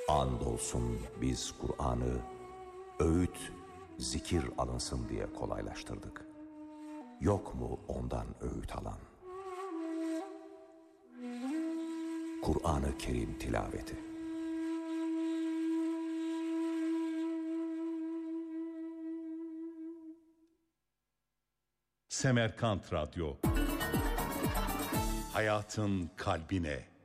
Andolsun biz Kur'an'ı öğüt, zikir alınsın diye kolaylaştırdık. Yok mu ondan öğüt alan? Kur'an-ı Kerim tilaveti. Semerkant Radyo. Hayatın kalbine.